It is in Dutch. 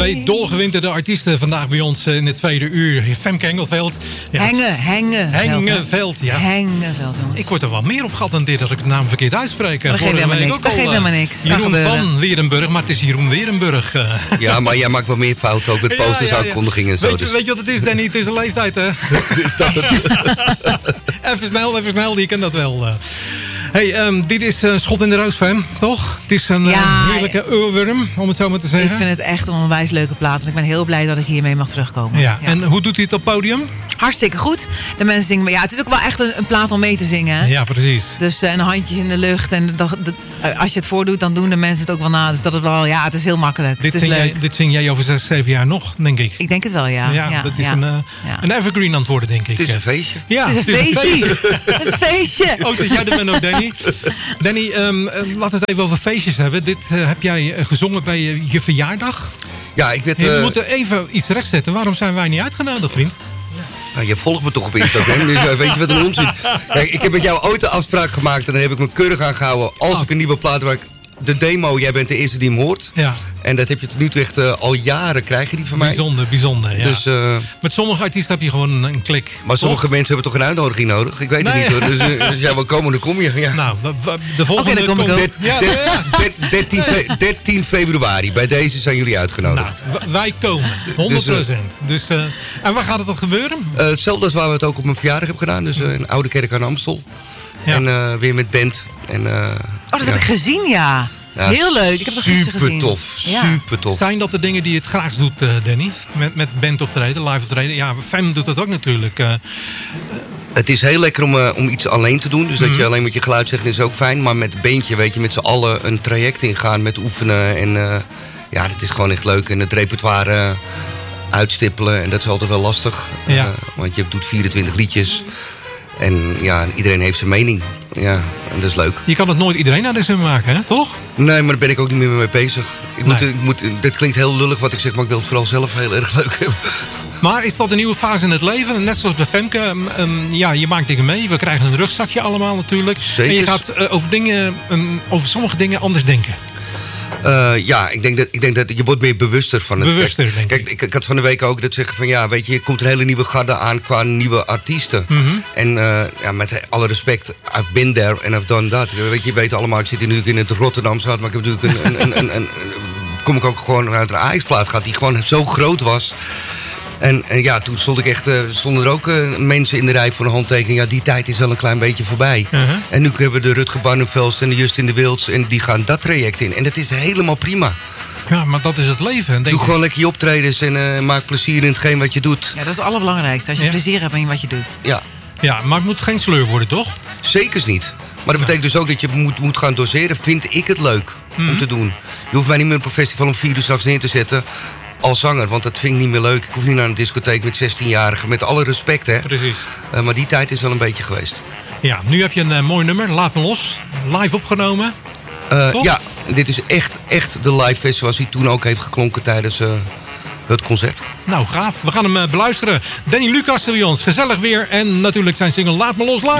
Twee doorgewinterde artiesten vandaag bij ons in het tweede uur. Femke Engelveld. Ja, Hengeveld, ja. Hengeveld, jongens. Ik word er wel meer op geattendeerd dat ik de naam verkeerd uitspreek. Dat geeft helemaal niks. Jeroen van Weerenburg, maar het is Jeroen Weerenburg. Ja, maar jij maakt wel meer fouten, ook met posters, aankondigingen en zo. Weet je wat het is, Danny? Het is een leeftijd, hè? Is dat het? Even snel, die kan dat wel. Hey, dit is Schot in de Roos, fam, toch? Het is een heerlijke oorworm, om het zo maar te zeggen. Ik vind het echt een onwijs leuke plaat. En ik ben heel blij dat ik hiermee mag terugkomen. Ja. En hoe doet hij het op podium? Hartstikke goed. De mensen zingen... Ja, het is ook wel echt een plaat om mee te zingen. Hè? Ja, precies. Dus een handje in de lucht. En als je het voordoet, dan doen de mensen het ook wel na. Dus dat is wel... Ja, het is heel makkelijk. Dit zing jij over 6, 7 jaar nog, denk ik. Ik denk het wel, ja. Ja, dat is een evergreen aan het worden, denk ik. Het is een feestje. Ja, het is een feestje. Een feestje. Ook dat jij er bent ook, Danny. Danny, laten we het even over feestjes hebben. Dit heb jij gezongen bij je verjaardag. Ja, ik werd... We moeten even iets rechtzetten. Waarom zijn wij niet uitgenodigd, vriend? Nou, je volgt me toch op Instagram, dus weet je wat een onzin. Kijk, ik heb met jou ooit een afspraak gemaakt en dan heb ik me keurig aan gehouden. Als ik een nieuwe plaat waar ik de demo, jij bent de eerste die hem hoort. Ja. En dat heb je tot nu toe echt al jaren, krijg je die van mij. Bijzonder, ja. Dus, met sommige artiesten heb je gewoon een klik. Maar sommige mensen hebben toch een uitnodiging nodig? Ik weet het niet hoor. Dus ja, we komen, dan kom je. Ja. Nou, de volgende dan kom ik ook. 13 februari, bij deze zijn jullie uitgenodigd. Nou, wij komen, 100%. Dus, en waar gaat het dan gebeuren? Hetzelfde als waar we het ook op mijn verjaardag hebben gedaan. Dus in Oude Kerk aan Amstel. Ja. En weer met band. En, dat heb ik gezien, ja. Heel leuk. Ik heb het gisteren gezien. Super tof. Zijn dat de dingen die je het graagst doet, Danny? Met band optreden, live optreden? Ja, Fem doet dat ook natuurlijk. Het is heel lekker om iets alleen te doen. Dus dat je alleen met je geluid zegt is ook fijn. Maar met een bandje, weet je, met z'n allen een traject ingaan met oefenen. En ja, dat is gewoon echt leuk. En het repertoire uitstippelen. En dat is altijd wel lastig. Ja. Want je doet 24 liedjes. En ja, iedereen heeft zijn mening. Ja, en dat is leuk. Je kan het nooit iedereen naar de zin maken, hè? Toch? Nee, maar daar ben ik ook niet meer mee bezig. Dit klinkt heel lullig wat ik zeg, maar ik wil het vooral zelf heel erg leuk hebben. Maar is dat een nieuwe fase in het leven? Net zoals bij Femke, je maakt dingen mee. We krijgen een rugzakje allemaal natuurlijk. Zeker. En je gaat over sommige dingen anders denken. Ja, ik denk dat je wordt meer bewuster van het. Bewuster, denk ik. Kijk, ik had van de week ook dat zeggen van ja, weet je komt een hele nieuwe garde aan qua nieuwe artiesten. En ja, met alle respect, I've been there and I've done that. Weet je weet allemaal, ik zit hier natuurlijk in het Rotterdamse hart, maar ik heb natuurlijk kom ik ook gewoon uit een Ajax-plaat gehad die gewoon zo groot was. En ja, toen stonden er ook mensen in de rij voor een handtekening. Ja, die tijd is wel een klein beetje voorbij. En nu hebben we de Rutger Barneveld en de Justin de Wilds. En die gaan dat traject in. En dat is helemaal prima. Ja, maar dat is het leven. Doe gewoon lekker je optredens en maak plezier in hetgeen wat je doet. Ja, dat is het allerbelangrijkste. Als je plezier hebt in wat je doet. Ja, maar het moet geen sleur worden, toch? Zekers niet. Maar dat betekent dus ook dat je moet gaan doseren. Vind ik het leuk om te doen. Je hoeft mij niet meer op een festival om 4 uur straks neer te zetten als zanger, want dat vind ik niet meer leuk. Ik hoef niet naar een discotheek met 16-jarigen. Met alle respect, hè. Precies. Maar die tijd is wel een beetje geweest. Ja, nu heb je een mooi nummer. Laat me los. Live opgenomen. Ja, dit is echt de live versie zoals hij toen ook heeft geklonken tijdens het concert. Nou, gaaf. We gaan hem beluisteren. Danny Lucas bij ons. Gezellig weer. En natuurlijk zijn single Laat me los live.